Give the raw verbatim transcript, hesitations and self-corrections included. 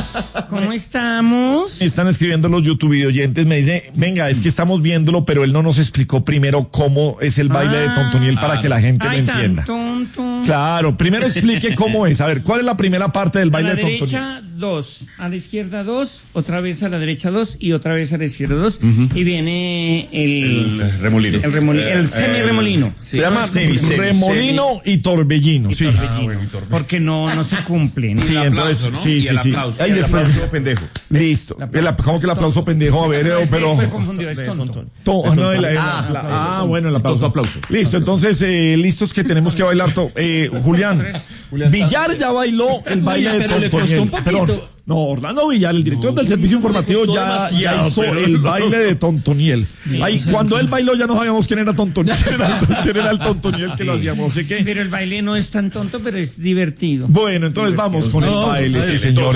¿Cómo estamos? Están escribiendo los YouTube oyentes, me dice, venga, es que estamos viéndolo, pero él no nos explicó primero cómo es el baile ah, de Tontoniel para ah, que la gente ay, lo entienda. Tan, ton, claro, primero explique cómo es. A ver, ¿cuál es la primera parte del baile de Tontoniel? A la derecha, dos. A la izquierda, dos. Otra vez a la derecha, dos. Y otra vez a la izquierda, dos. Uh-huh. Y viene el... El remolino. El, remoli- el eh, semi-remolino. Se sí, llama semi, semi, remolino semi. y torbellino. Y sí. Torbellino, ah, bueno, y torbellino. Porque no, no se cumplen. Sí, el entonces, aplauso, ¿no? sí, y sí, el sí. aplauso. Ahí el después, aplauso pendejo. Listo. El, ¿Cómo que el aplauso pendejo? A ver, pero... Me confundió, es tonto. To, no, el, el, ah, la, ah, bueno, el aplauso. aplauso. Listo, entonces, eh, listos que tenemos que bailar. To, eh, Julián, Villar ya bailó el baile de Tontoniel. Perdón. No, Orlando Villar, el director no, del servicio informativo, ya, ya hizo pero, el baile de Tontoniel. Sí, Ahí, cuando él bailó ya no sabíamos quién era Tontoniel, quién era, quién era el Tontoniel que sí. lo hacíamos, no sé qué. Pero el baile no es tan tonto, pero es divertido. Bueno, entonces vamos con no, el baile, sí, señor.